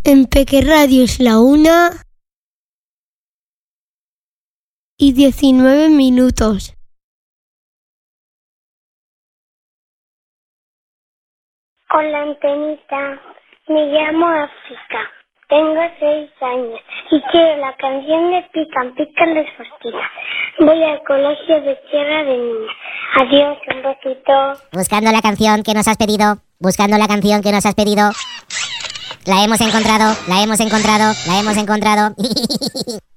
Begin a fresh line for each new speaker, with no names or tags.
En Peque Radio es la 1:19.
Hola, Antenita. Me llamo África. Tengo 6 años y quiero la canción de Pican Pican las Fortinas. Voy al colegio de Tierra de Niña. Adiós, un besito.
Buscando la canción que nos has pedido. Buscando la canción que nos has pedido. La hemos encontrado. La hemos encontrado. La hemos encontrado.